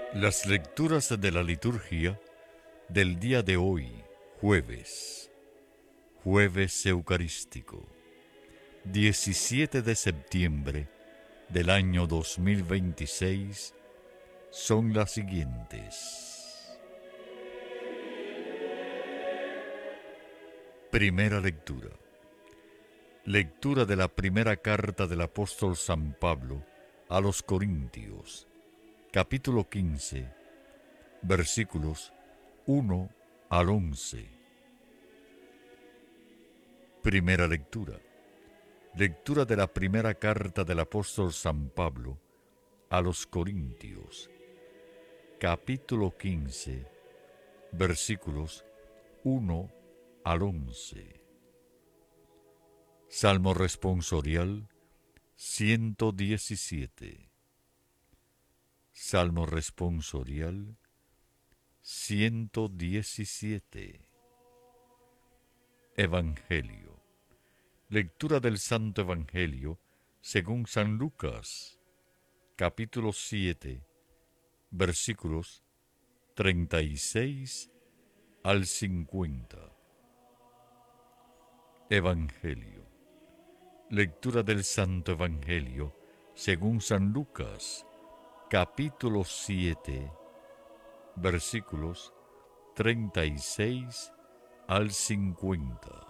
Las lecturas de la liturgia del día de hoy, jueves eucarístico, 17 de septiembre del año 2026, son las siguientes. Primera lectura. Lectura de la primera carta del apóstol San Pablo a los Corintios, capítulo 15, versículos 1 al 11. Primera lectura. Lectura de la primera carta del apóstol San Pablo a los Corintios, capítulo 15, versículos 1 al 11. Salmo responsorial 117. Salmo responsorial 117. Evangelio. Lectura del Santo Evangelio según San Lucas, capítulo 7, versículos 36 al 50. Evangelio. Lectura del Santo Evangelio según San Lucas, capítulo 7, versículos 36 al 50.